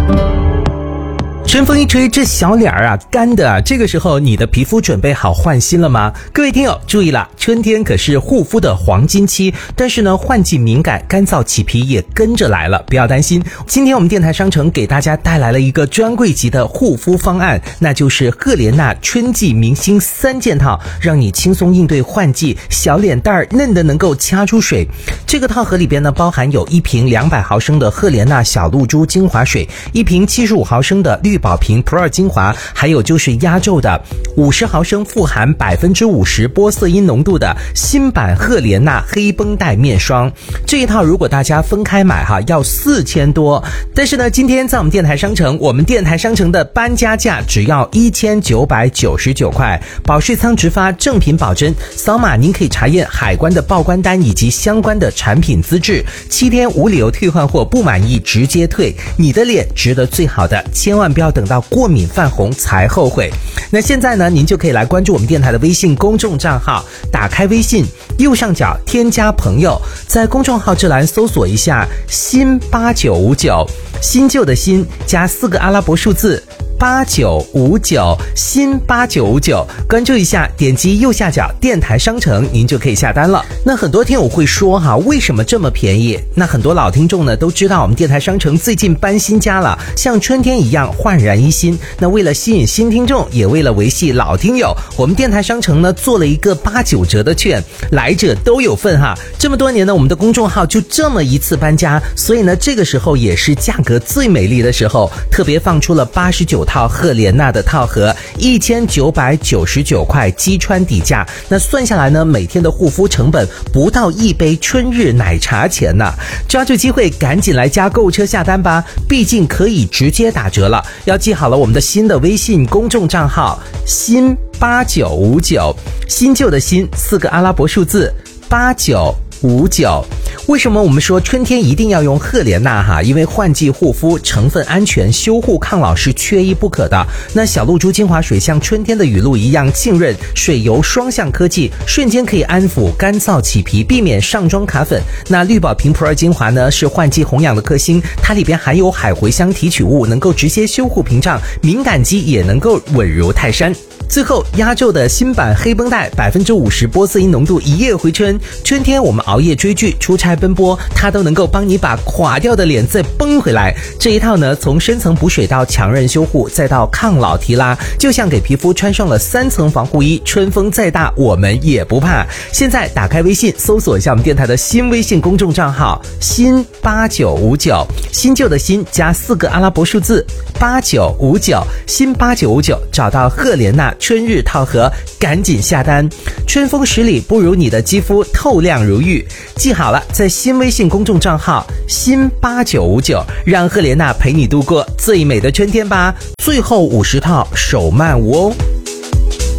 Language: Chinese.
春风一吹，这小脸啊干的啊，这个时候你的皮肤准备好换新了吗？各位听友注意了，春天可是护肤的黄金期，但是呢换季敏感，干燥起皮也跟着来了，不要担心。今天我们电台商城给大家带来了一个专柜级的护肤方案，那就是赫莲娜春季明星3件套，让你轻松应对换季，小脸蛋儿嫩的能够掐出水。这个套盒里边呢包含有1瓶200毫升的赫莲娜小露珠精华水，1瓶75毫升的绿宝瓶 Pro 精华，还有就是压轴的50毫升富含50%玻色因浓度的新版赫莲娜黑绷带面霜。这一套如果大家分开买哈，要4000多，但是呢今天在我们电台商城，我们电台商城的搬家价只要1999块，保税仓直发，正品保真，扫码您可以查验海关的报关单以及相关的产品资质，7天无理由退换货，不满意直接退，你的脸值得最好的，千万不要等到过敏泛红才后悔。那现在呢您就可以来关注我们电台的微信公众账号，打开微信右上角添加朋友，在公众号这栏搜索一下新8959，新旧的新加4个阿拉伯数字8959，新8959，关注一下，点击右下角电台商城，您就可以下单了。那很多听友会说哈，为什么这么便宜？那很多老听众呢都知道我们电台商城最近搬新家了，像春天一样焕然一新。那为了吸引新听众，也为了维系老听友，我们电台商城呢做了一个89折的券，来者都有份哈。这么多年呢，我们的公众号就这么一次搬家，所以呢这个时候也是价格最美丽的时候，特别放出了89套赫莲娜的套盒，1999块击穿底价。那算下来呢，每天的护肤成本不到1杯春日奶茶钱呢。抓住机会，赶紧来加购物车下单吧，毕竟可以直接打折了。要记好了我们的新的微信公众账号新8959，新旧的新4个阿拉伯数字8959。为什么我们说春天一定要用赫莲娜哈？因为换季护肤成分安全，修护抗老是缺一不可的。那小露珠精华水像春天的雨露一样浸润，水油双向科技，瞬间可以安抚干燥起皮，避免上妆卡粉。那绿宝瓶普洱精华呢，是换季红养的克星，它里边含有海茴香提取物，能够直接修护屏障，敏感肌也能够稳如泰山。最后压轴的新版黑绷带50%玻色因浓度，一夜回春。春天我们熬夜追剧、出差奔波，它都能够帮你把垮掉的脸再绷回来。这一套呢，从深层补水到强韧修护，再到抗老提拉，就像给皮肤穿上了3层防护衣，春风再大我们也不怕。现在打开微信搜索一下我们电台的新微信公众账号新8959，新旧的新加4个阿拉伯数字8959，新8959，找到赫莲娜春日套盒，赶紧下单。春风10里不如你的肌肤透亮如玉。记好了，在新微信公众账号新8959，让赫莲娜陪你度过最美的春天吧。最后50套手慢无哦。